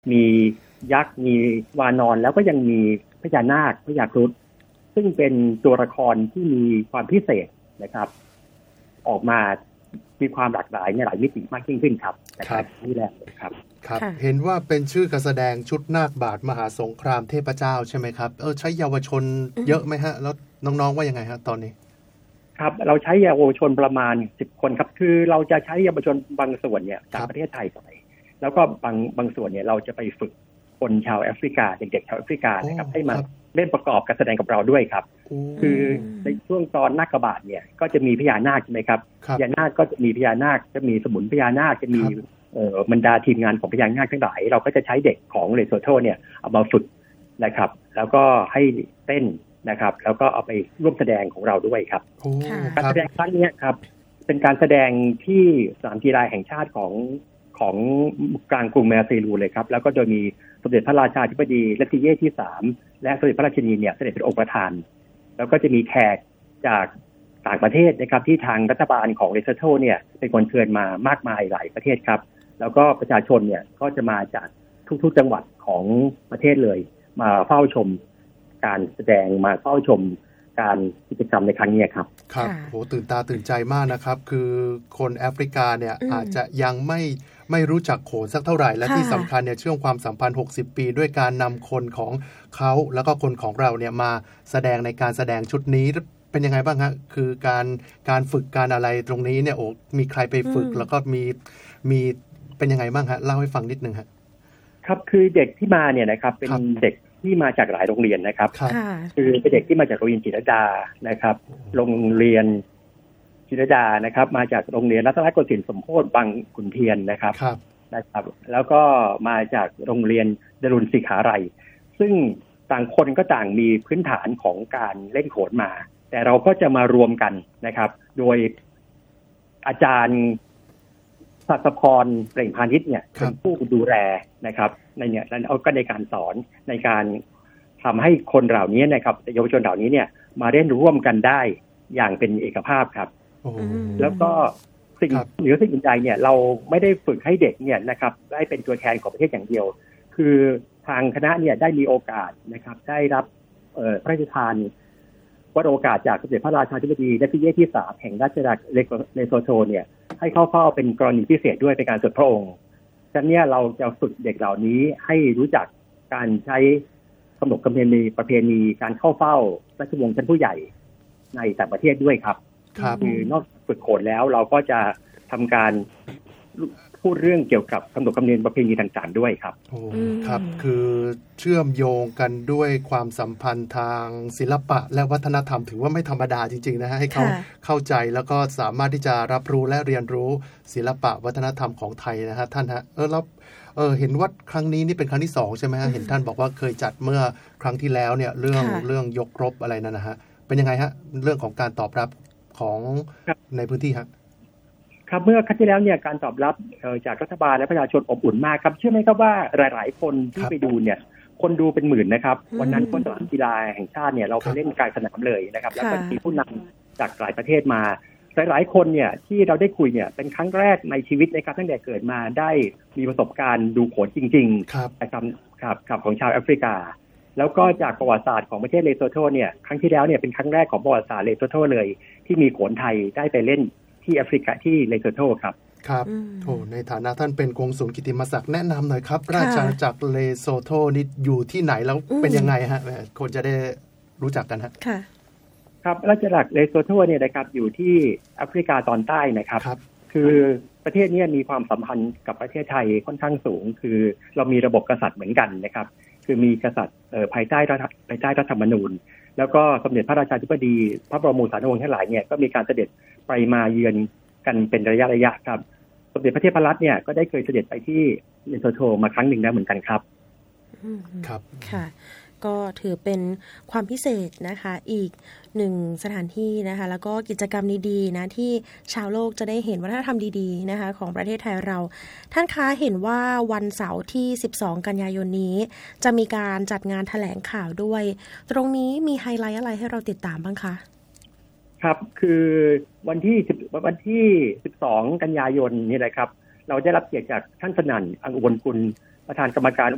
มียักษ์มีวานอนแล้วก็ยังมีพญานาคพญาครุฑซึ่งเป็นตัวละครที่มีความพิเศษนะครับออกมามีความหลากหลายในหลายมิติมากยิ่งขึ้นครับครับนี่แหละครับครับเห็นว่าเป็นชื่อการแสดงชุดนาคบาทมหาสงครามเทพเจ้าใช่ไหมครับใช้เยาวชนเยอะไหมฮะแล้วน้องๆว่ายังไงฮะตอนนี้ครับเราใช้เยาวชนประมาณ10 คนครับคือเราจะใช้เยาวชนบางส่วนเนี่ยจากประเทศไทยไปแล้วก็บางส่วนเนี่ยเราจะไปฝึกคนชาวแอฟริกาเด็กๆชาวแอฟริกานะครับให้มาเล่นประกอบการแสดงกับเราด้วยครับคือในช่วงตอนนาคบาทเนี่ยก็จะมีพญานาคใช่ไหมครับพญานาคก็จะมีพญานาคจะมีสมุนพญานาคจะมีบรรดาทีมงานของพญานาคทั้งหลายเราก็จะใช้เด็กของเลโซโธเนี่ยเอามาฝึกนะครับแล้วก็ให้เต้นนะครับแล้วก็เอาไปร่วมแสดงของเราด้วยครับการแสดงครั้งนี้ครับเป็นการแสดงที่สนามกีฬาแห่งชาติของกลางกรุงเมลาเซรูเลยครับแล้วก็โดยมีสมเด็จพระราชาธิบดีเลติเย่ที่3และสมเด็จพระราชินีเนี่ยเสด็จเป็นองค์ประธานแล้วก็จะมีแขกจากต่างประเทศนะครับที่ทางรัฐบาลของเลโซโธเนี่ยเป็นคนเชิญมามากมายหลายประเทศครับแล้วก็ประชาชนเนี่ยก็จะมาจากทุกๆจังหวัดของประเทศเลยมาเฝ้าชมการแสดงมาเฝ้าชมการกิจกรรมในครั้งนี้ครับครับโหตื่นตาตื่นใจมากนะครับคือคนแอฟริกาเนี่ยอาจจะยังไม่รู้จักโขนสักเท่าไหร่และที่สำคัญเนี่ยเชื่อมความสัมพันธ์60 ปีด้วยการนำคนของเขาแล้วก็คนของเราเนี่ยมาแสดงในการแสดงชุดนี้เป็นยังไงบ้างฮะคือการฝึกการอะไรตรงนี้เนี่ยโอ้มีใครไปฝึกแล้วก็มีเป็นยังไงบ้างฮะเล่าให้ฟังนิดนึงฮะครับคือเด็กที่มาเนี่ยนะครับเป็นเด็กที่มาจากหลายโรงเรียนนะครับคือเป็นเด็กที่มาจากโรงเรียนจิตรลดานะครับโรงเรียนจิตรลดานะครับมาจากโรงเรียนรัตนโกสินทร์สมโพธิบางขุนเทียนนะครับแล้วก็มาจากโรงเรียนดรุณศิขาลัยซึ่งต่างคนก็ต่างมีพื้นฐานของการเล่นโขนมาแต่เราก็จะมารวมกันนะครับโดยอาจารย์ศักดิ์พรเปล่งพาณิชย์เนี่ยเป็นผู้ดูแลนะครับในเนี่ยแล้วก็ในการสอนในการทำให้คนเหล่านี้นะครับเยาวชนเหล่านี้เนี่ยมาเล่นร่วมกันได้อย่างเป็นเอกภาพครับแล้วก็สิ่งเหนือสิ่งอื่นใดเนี่ยเราไม่ได้ฝึกให้เด็กเนี่ยนะครับได้เป็นตัวแทนของประเทศอย่างเดียวคือทางคณะเนี่ยได้มีโอกาสนะครับได้รับพระราชทานวัดโอกาสจากสมเด็จพระราชาธิบดีเลติเย่ที่3แห่งราชอาณาจักรเลโซโธเนี่ยให้เข้าเฝ้าเป็นกรณีพิเศษด้วยเป็นการส่วนพระองค์ฉะนั้นเนี่ยเราจะฝึกเด็กเหล่านี้ให้รู้จักการใช้ขนบประเพณีการเข้าเฝ้าราชวงศ์ชั้นผู้ใหญ่ในต่างประเทศด้วยครับคือนอกฝึกโขนแล้วเราก็จะทำการพูดเรื่องเกี่ยวกับขนบธรรมเนียมประเพณีต่างๆด้วยครับครับคือเชื่อมโยงกันด้วยความสัมพันธ์ทางศิลปะและวัฒนธรรมถือว่าไม่ธรรมดาจริงๆนะฮะให้เขาเข้าใจแล้วก็สามารถที่จะรับรู้และเรียนรู้ศิลปะวัฒนธรรมของไทยนะฮะท่านฮะแล้วเห็นว่าครั้งนี้นี่เป็นครั้งที่2ใช่ไหมฮะเห็นท่านบอกว่าเคยจัดเมื่อครั้งที่แล้วเนี่ยเรื่องยกรบอะไรนั่นนะฮะเป็นยังไงฮะเรื่องของการตอบรับของในพื้นที่ฮะครับเมื่อครั้งที่แล้วเนี่ยการตอบรับจากรัฐบาลและประชาชนอบอุ่นมากครับเชื่อไหมครับว่าหลายๆคนที่ไปดูเนี่ยคนดูเป็นหมื่นนะครับวันนั้นสนามกีฬาแห่งชาติเนี่ยเราไปเล่นกลางสนามเลยนะครับแล้วก็มีผู้นำจากหลายประเทศมาหลายๆคนเนี่ยที่เราได้คุยเนี่ยเป็นครั้งแรกในชีวิตนะครับตั้งแต่เกิดมาได้มีประสบการณ์ดูโขนจริงๆนะครับของชาวแอฟริกาแล้วก็จากประวัติศาสตร์ของประเทศเลโซโธเนี่ยครั้งที่แล้วเนี่ยเป็นครั้งแรกของประวัติศาสตร์เลโซโธเลยที่มีโขนไทยได้ไปเล่นที่แอฟริกาที่เลโซโธครับครับในฐานะท่านเป็นกงสุลกิตติมศักดิ์แนะนำหน่อยครับราชอาณาจักรเลโซโธนี่อยู่ที่ไหนแล้วเป็นยังไงฮะคนจะได้รู้จักกันฮะครับราชอาณาจักรเลโซโธเนี่ยนะครับอยู่ที่แอฟริกาตอนใต้นะครับคือประเทศนี้มีความสัมพันธ์กับประเทศไทยค่อนข้างสูงคือเรามีระบบกษัตริย์เหมือนกันนะครับคือมีกษัตริย์ภายใต้รัฐธรรมนูญแล้วก็สมเด็จพระราชาธิบดีพระบรมสารีวงศ์ทั้งหลายเนี่ยก็มีการเสด็จไปมาเยือนกันเป็นระยะครับสมเด็จพระเทพรัตน์เนี่ยก็ได้เคยเสด็จไปที่เลโซโธมาครั้งหนึ่งแล้วเหมือนกันครับครับค่ะก็ถือเป็นความพิเศษนะคะอีกหนึ่งสถานที่นะคะแล้วก็กิจกรรมดีๆนะที่ชาวโลกจะได้เห็นวัฒนธรรมดีๆนะคะของประเทศไทยเราท่านคะเห็นว่าวันเสาร์ที่12กันยายนนี้จะมีการจัดงานแถลงข่าวด้วยตรงนี้มีไฮไลท์อะไรให้เราติดตามบ้างคะครับคือวันที่12กันยายนนี่แหละครับเราได้รับเกียรติจากท่านสนั่น อังอุบลกุลประธานกรรมการ